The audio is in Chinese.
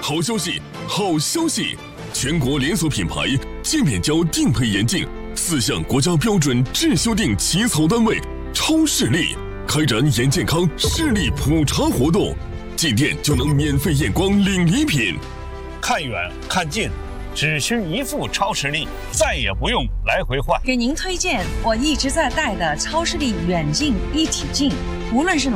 好消息，好消息！全国连锁品牌界面胶定配眼镜4项国家标准质修订起草单位超视力开展眼健康视力普查活动，进店就能免费验光领礼品。 看远看近，只需一副超视力，再也不用来回换。 给您推荐我一直在戴的超视力远近一体镜，无论是